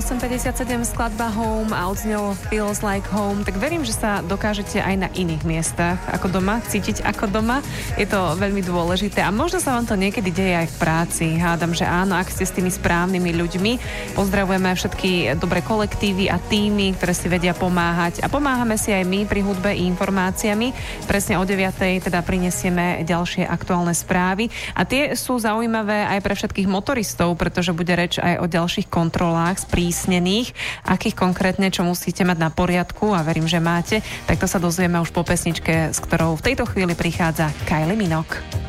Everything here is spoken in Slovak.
8:57 skladba Home a odznelo Feels Like Home, tak verím, že sa dokážete aj na iných miestach ako doma, cítiť ako doma. Je to veľmi dôležité a možno sa vám to niekedy deje aj v práci. Hádam, že áno, ak ste s tými správnymi ľuďmi. Pozdravujeme všetky dobré kolektívy a týmy, ktoré si vedia pomáhať a pomáhame si aj my pri hudbe i informáciami. Presne o 9:00 teda prinesieme ďalšie aktuálne správy a tie sú zaujímavé aj pre všetkých motoristov, pretože bude reč aj o ďalších kontrolách sprísnených, akých konkrétne, čo musíte mať na poriadku a verím, že máte, tak to sa dozvieme už po pesničke, s ktorou v tejto chvíli prichádza Kylie Minogue.